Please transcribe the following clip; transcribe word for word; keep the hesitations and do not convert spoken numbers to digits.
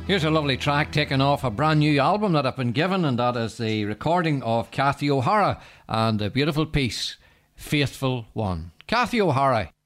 Here's a lovely track taken off a brand new album that I've been given, and that is the recording of Cathy O'Hara and a beautiful piece, Faithful One. Cathy O'Hara.